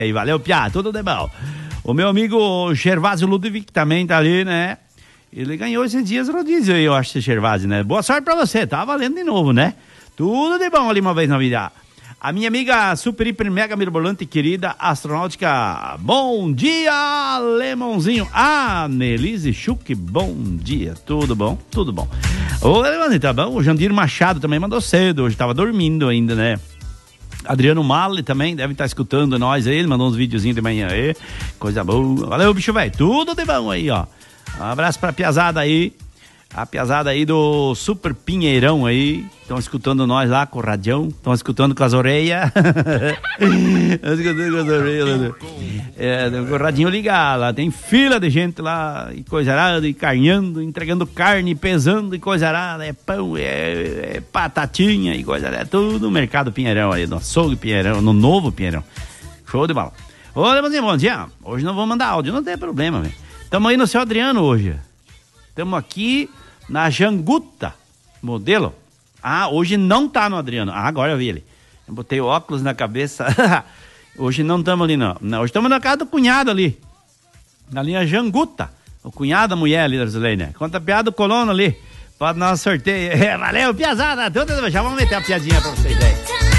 E valeu, Piá, tudo de bom. O meu amigo Gervásio Ludwig também tá ali, né? Ele ganhou esses dias rodízio aí, eu acho, esse Gervásio, né? Boa sorte pra você, tá valendo de novo, né? Tudo de bom ali uma vez na vida. A minha amiga super, hiper, mega, mirabolante, querida astronáutica, bom dia, Lemãozinho. Nelise Schuch, bom dia, tudo bom? Tudo bom. Ô, Lemãozinho, tá bom? O Jandir Machado também mandou cedo, hoje tava dormindo ainda, né? Adriano Mali também deve estar escutando nós aí, ele mandou uns videozinhos de manhã aí, coisa boa. Valeu, bicho velho, tudo de bom aí, ó. Um abraço pra piazada aí. A piazada aí do Super Pinheirão aí, estão escutando nós lá com o radião, estão escutando com as orelhas. Estão escutando com as orelhas. Com o radinho ligado lá, tem fila de gente lá, e coisa arada, e carneando, entregando carne, pesando, e coisa arada, é pão, é batatinha, e coisa arada, tudo no Mercado Pinheirão aí, no açougue Pinheirão, no novo Pinheirão. Show de bola. Ô, Levanzinho, bom dia. Hoje não vou mandar áudio, não tem problema, velho. Estamos aí no seu Adriano hoje. Estamos aqui na Janguta, modelo. Hoje não tá no Adriano. Agora eu vi ele. Eu botei o óculos na cabeça. Hoje não estamos ali, não. Hoje estamos na casa do cunhado ali. Na linha Janguta. O cunhado da mulher ali da Zulene. Conta a piada do colono ali. Pode dar um sorteio. Valeu, piazada. Já vamos meter a piadinha pra vocês aí.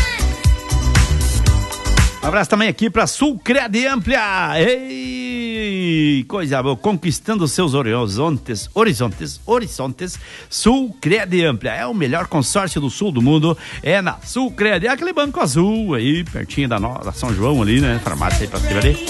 Um abraço também aqui pra Sulcred Amplia. Ei, coisa boa, conquistando seus horizontes. Sulcred Amplia é o melhor consórcio do sul do mundo. É na Sulcred, é aquele banco azul aí, pertinho da São João ali, né? Farmácia aí pra cima ali.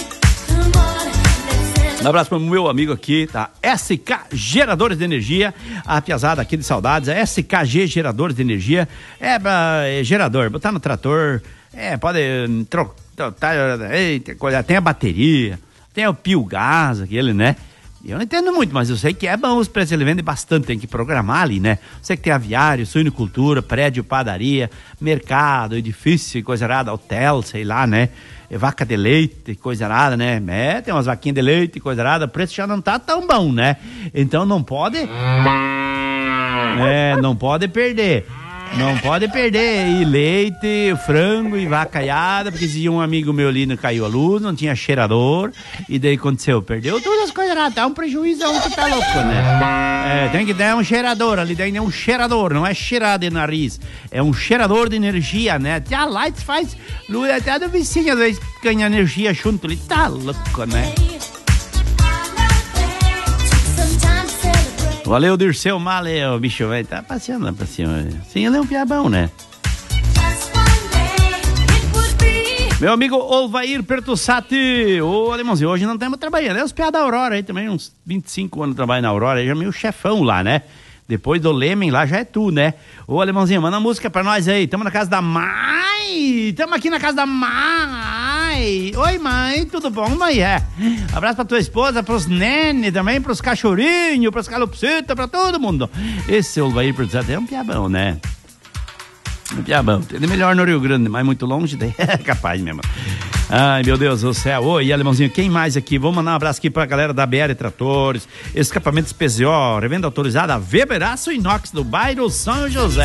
Um abraço para o meu amigo aqui, tá? SK Geradores de Energia, a piazada aqui de saudades, a SKG Geradores de Energia, é gerador, botar no trator, pode trocar, tem a bateria, tem o pio gás, aquele, né? Eu não entendo muito, mas eu sei que é bom os preços, ele vende bastante, tem que programar ali, né? Sei que tem aviário, suinicultura, prédio, padaria, mercado, edifício, coisa errada, hotel, sei lá, né? Vaca de leite, coisa errada, né? Tem umas vaquinhas de leite, coisa errada, o preço já não tá tão bom, né? Então não pode... não pode perder. Não pode perder aí leite, frango e vacaiada, porque se um amigo meu ali não caiu a luz, não tinha cheirador, e daí aconteceu, perdeu todas as coisas erradas, tá um prejuízo que tá louco, né? Tem que ter um cheirador, ali dentro é um cheirador, não é cheirar de nariz, é um cheirador de energia, né? Até a Lights faz luz, até a do vizinho às vezes ganha energia junto ali, tá louco, né? Valeu, Dirceu Maleu, bicho, velho, tá passeando lá pra cima. Sim, ele é um piabão, né? Meu amigo Olvair Pertussati, ô Alemãozinho, hoje não estamos trabalhando, os piados da Aurora aí também, uns 25 anos trabalhando na Aurora, aí já é meio chefão lá, né? Depois do Lemen lá já é tu, né? Ô Alemãozinho, manda música pra nós aí, tamo na casa da mãe, tamo aqui na casa da mãe. Oi, mãe, tudo bom, mãe? Abraço pra tua esposa, pros nene também, pros cachorrinhos, pras calopsitas, pra todo mundo. Esse Olvair Pertussati é um piabão, né? Um piabão, ele é melhor no Rio Grande, mas muito longe, daí é capaz mesmo. Ai, meu Deus do céu. Oi, Alemãozinho, quem mais aqui? Vamos mandar um abraço aqui pra galera da BR Tratores, escapamentos PZO, revenda autorizada, Weber Aço Inox do bairro São José.